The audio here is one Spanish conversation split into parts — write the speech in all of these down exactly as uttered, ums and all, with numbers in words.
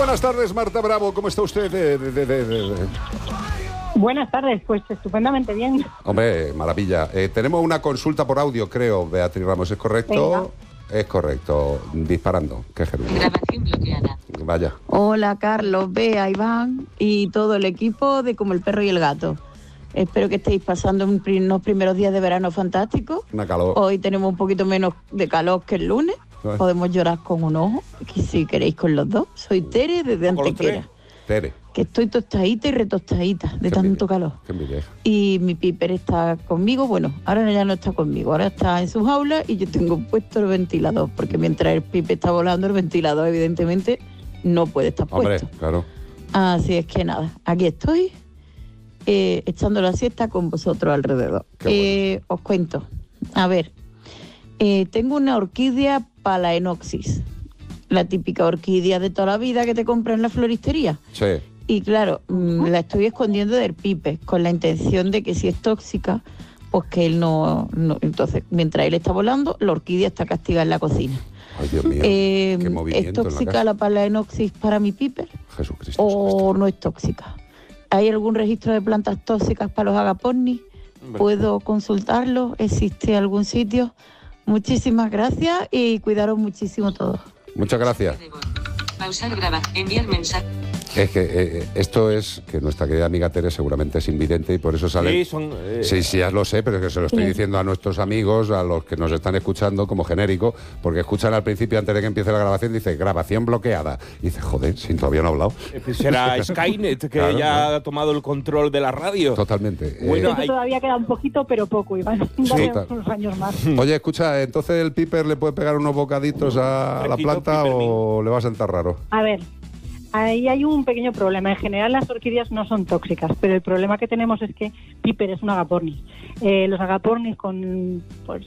buenas tardes, Marta Bravo. ¿Cómo está usted? De, de, de, de, de... Buenas tardes, pues estupendamente bien. Hombre, maravilla. Eh, tenemos una consulta por audio, creo, Beatriz Ramos. ¿Es correcto? Venga. Es correcto. Disparando. Qué gerundio. Grabación bloqueada. Vaya. Hola, Carlos, Bea, Iván y todo el equipo de Como el Perro y el Gato. Espero que estéis pasando un pri- unos primeros días de verano fantásticos. Una calor. Hoy tenemos un poquito menos de calor que el lunes. Ay. Podemos llorar con un ojo, que si queréis con los dos. Soy Tere desde ¿Con los Antequera. Tere. Que estoy tostadita y retostadita de Qué tanto envidia, calor. Qué envidia. Y mi Piper está conmigo, bueno, ahora ya no está conmigo, ahora está en sus aulas y yo tengo puesto el ventilador, porque mientras el Piper está volando, el ventilador evidentemente no puede estar Hombre, puesto. claro. Así es que nada, aquí estoy, eh, echando la siesta con vosotros alrededor. Qué Eh, os cuento, a ver, eh, tengo una orquídea Phalaenopsis, la típica orquídea de toda la vida que te compras en la floristería. Sí. Y claro, mmm, la estoy escondiendo del Pipe, con la intención de que si es tóxica, pues que él no, no... Entonces, mientras él está volando, la orquídea está castigada en la cocina. Ay, Dios mío. Eh, Qué movimiento ¿Es en la tóxica casa. la Phalaenopsis para mi Piper Jesucristo. o no es tóxica? ¿Hay algún registro de plantas tóxicas para los agapornis? ¿Puedo consultarlo? ¿Existe algún sitio? Muchísimas gracias y cuidaros muchísimo todos. Muchas gracias. Pausar, grabar, enviar mensaje. Es que eh, esto es que nuestra querida amiga Tere seguramente es invidente y por eso sale. Sí, son, eh, Sí, sí, ya lo sé, pero es que se lo estoy diciendo a nuestros amigos, a los que nos están escuchando como genérico, porque escuchan al principio, antes de que empiece la grabación, dice grabación bloqueada. Y dice, joder, si todavía no ha hablado. eh, será Skynet que Claro, ya claro. ha tomado el control de la radio. Totalmente. Bueno, Eso hay- todavía queda un poquito, pero poco, Iván. Vale, total. unos años más. Eh, oye, escucha, entonces el Piper le puede pegar unos bocaditos a la Fresquito, planta Pipermin. o le va a sentar raro. A ver, ahí hay un pequeño problema. En general las orquídeas no son tóxicas, pero el problema que tenemos es que Piper es un agapornis. Eh, los agapornis con pues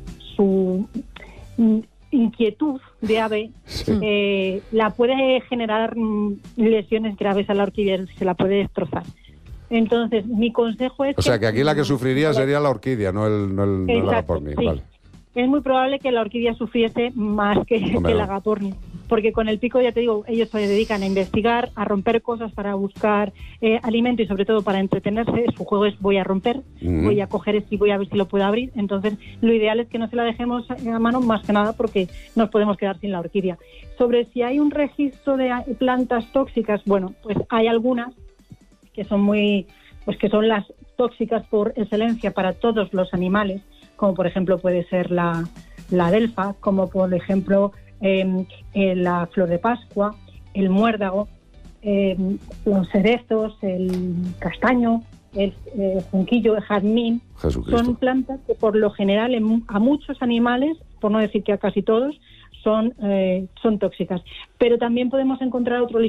su mm, inquietud de ave Sí. eh, la puede generar mm, lesiones graves a la orquídea, se la puede destrozar. Entonces, mi consejo es O sea, que aquí la que sufriría sería la orquídea, no el, no el, no el Exacto, agapornis. sí. Vale. Es muy probable que la orquídea sufriese más que, Hombre, que el no. agapornis, porque con el pico, ya te digo, ellos se dedican a investigar, a romper cosas para buscar eh, alimento y sobre todo para entretenerse. Su juego es voy a romper, Mm. voy a coger esto y voy a ver si lo puedo abrir. Entonces, lo ideal es que no se la dejemos a mano más que nada porque nos podemos quedar sin la orquídea. Sobre si hay un registro de a- plantas tóxicas, bueno, pues hay algunas que son muy, pues que son las tóxicas por excelencia para todos los animales, como por ejemplo puede ser la, la adelfa, como por ejemplo eh, eh, la flor de Pascua, el muérdago, eh, los cerezos, el castaño, el eh, junquillo, el jazmín. Jesucristo. Son plantas que por lo general en mu- a muchos animales, por no decir que a casi todos, son, eh, son tóxicas. Pero también podemos encontrar otro